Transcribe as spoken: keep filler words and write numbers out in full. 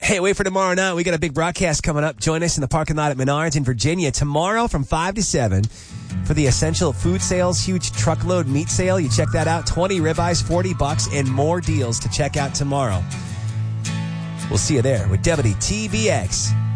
Hey, wait for tomorrow night. We got a big broadcast coming up. Join us in the parking lot at Menards in Virginia tomorrow from five to seven for the Essential Food Sales huge truckload meat sale. You check that out. twenty ribeyes, forty bucks, and more deals to check out tomorrow. We'll see you there with W T V X.